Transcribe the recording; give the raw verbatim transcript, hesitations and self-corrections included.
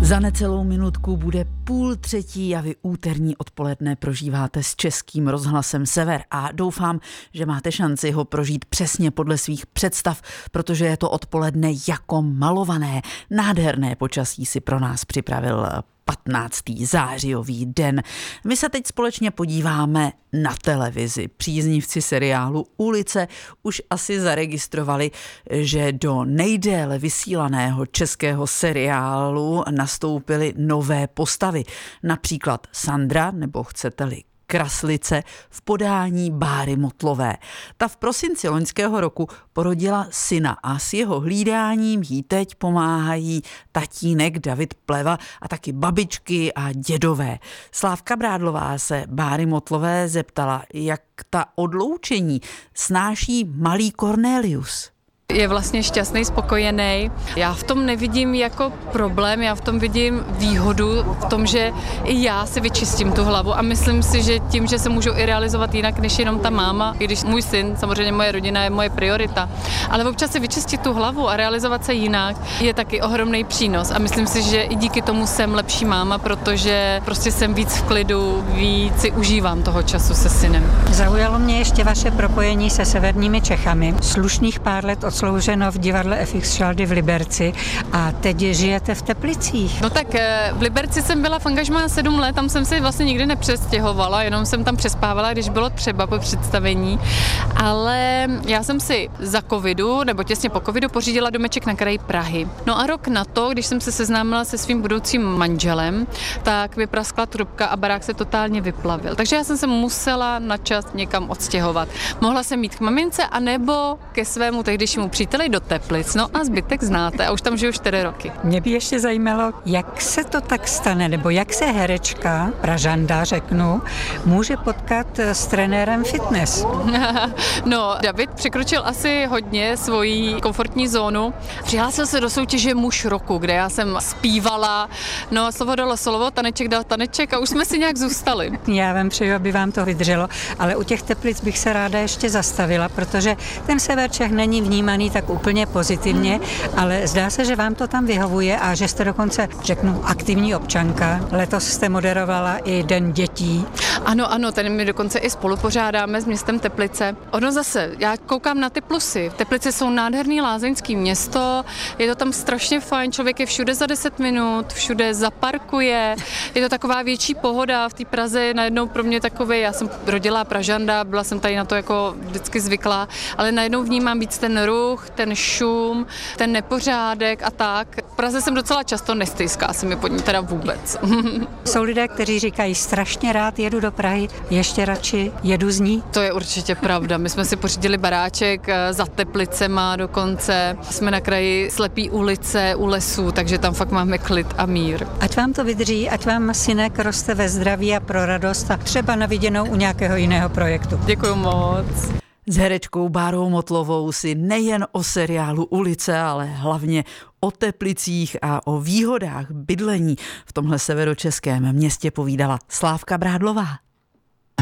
Za necelou minutku bude půl třetí a vy úterní odpoledne prožíváte s Českým rozhlasem Sever a doufám, že máte šanci ho prožít přesně podle svých představ, protože je to odpoledne jako malované. Nádherné počasí si pro nás připravil patnáctý zářijový den. My se teď společně podíváme na televizi. Příznivci seriálu Ulice už asi zaregistrovali, že do nejdéle vysílaného českého seriálu nastoupily nové postavy. Například Sandra, nebo chcete-li Kraslice, v podání Báry Motlové. Ta v prosinci loňského roku porodila syna a s jeho hlídáním jí teď pomáhají tatínek David Pleva a taky babičky a dědové. Slávka Brádlová se Báry Motlové zeptala, jak ta odloučení snáší malý Cornelius. Je vlastně šťastný, spokojený. Já v tom nevidím jako problém, já v tom vidím výhodu v tom, že i já si vyčistím tu hlavu a myslím si, že tím, že se můžu i realizovat jinak než jenom ta máma, i když můj syn, samozřejmě moje rodina je moje priorita, ale občas si vyčistit tu hlavu a realizovat se jinak je taky ohromný přínos a myslím si, že i díky tomu jsem lepší máma, protože prostě jsem víc v klidu, víc si užívám toho času se synem. Zaujalo mě ještě vaše propojení se severními Čechami. Slušných pár let odslouženo v divadle F X Šaldy v Liberci a teď žijete v Teplicích. No tak v Liberci jsem byla v angažmá sedm let, tam jsem se vlastně nikdy nepřestěhovala, jenom jsem tam přespávala, když bylo třeba po představení, ale já jsem si za covidu, nebo těsně po covidu pořídila domeček na kraji Prahy. No a rok na to, když jsem se seznámila se svým budoucím manželem, tak vypraskla trubka a barák se totálně vyplavil. Takže já jsem se musela na čas někam odstěhovat. Mohla jsem jít k mamince anebo ke svému tehdejšímu příteli do Teplic, no a zbytek znáte a už tam žiju čtyři roky. Mě by ještě zajímalo, jak se to tak stane, nebo jak se herečka, Pražanda řeknu, může potkat s trenérem fitness? No, David překročil asi hodně svoji komfortní zónu. Přihlásil se do soutěže Muž roku, kde já jsem zpívala, no slovo dalo slovo, taneček dal taneček a už jsme si nějak zůstali. Já vám přeju, aby vám to vydrželo, ale u těch Teplic bych se ráda ještě zastavila, protože ten sever Čech není vnímaný tak úplně pozitivně, ale zdá se, že vám to tam vyhovuje a že jste dokonce, řeknu, aktivní občanka. Letos jste moderovala i Den dětí. Ano, ano, ten my dokonce i spolupořádáme s městem Teplice. Ono zase, já koukám na ty plusy. Teplice jsou nádherný lázeňský město, je to tam strašně fajn, člověk je všude za deset minut, všude zaparkuje, je to taková větší pohoda. V té Praze je najednou pro mě takový, já jsem rodilá Pražanda, byla jsem tady na to jako vždycky zvyklá, ale najednou vnímám víc ten ruch, ten šum, ten nepořádek a tak. V Praze jsem docela často nestýská se mi pod ní teda vůbec. Jsou lidé, kteří říkají, strašně rád jedu do Prahy, ještě radši jedu z ní. To je určitě pravda. My jsme si pořídili baráček za Teplicema dokonce. Jsme na kraji slepý ulice, u lesů, takže tam fakt máme klid a mír. Ať vám to vydrží, ať vám synek roste ve zdraví a pro radost a třeba na viděnou u nějakého jiného projektu. Děkuju moc. S herečkou Bárou Motlovou si nejen o seriálu Ulice, ale hlavně o Teplicích a o výhodách bydlení v tomhle severočeském městě povídala Slávka Brádlová.